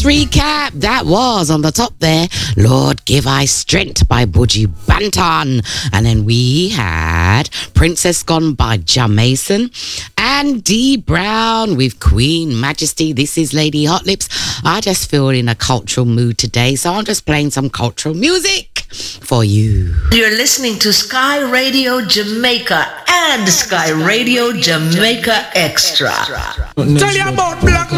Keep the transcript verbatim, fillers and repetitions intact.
recap. That was on the top there, Lord Give I Strength by Buju Banton. And then we had Princess Gone by Jamason and Dee Brown with Queen Majesty. This is Lady Hot Lips. I just feel in a cultural mood today, so I'm just playing some cultural music for you. You're listening to Sky Radio Jamaica and Sky Radio Jamaica Extra. Tell you about Black